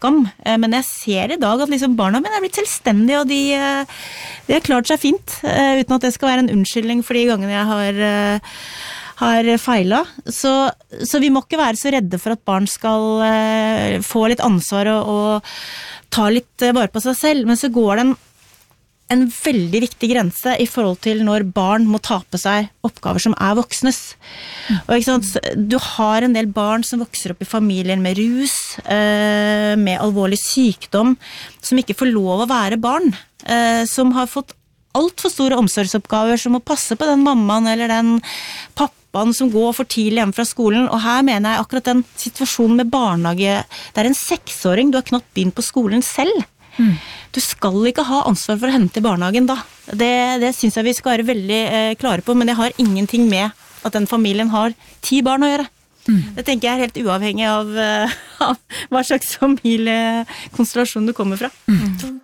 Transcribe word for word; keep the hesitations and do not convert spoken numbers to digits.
skam, men jeg ser i dag at liksom barna mine er blitt selvstendige, og de, de har klart seg fint, uten at det skal være en unnskyldning for de gangene jeg har, har feilet. Så, så vi må ikke være så redde for at barn skal få litt ansvar og, og ta litt vare på seg selv, men så går det en en veldig viktig grense i forhold til når barn må ta på seg oppgaver som er voksnes. Og ikke sant, du har en del barn som vokser opp i familier med rus, med alvorlig sykdom, som ikke får lov å være barn, som har fått alt for store omsorgsoppgaver, som å passe på den mammaen eller den pappaen som går for tidlig hjem fra skolen. Og her mener jeg akkurat den situasjonen med barnehage, det er en seksåring, du har knapt begynt på skolen selv. Mm. Du skal ikke ha ansvar for å hente i barnehagen da. Det, det synes jeg vi skal være veldig eh, klare på, men det har ingenting med at den familien har ti barn å gjøre. Mm. Det tenker jeg er helt uavhengig av, uh, av hva slags familiekonstellasjon du kommer fra. Mm.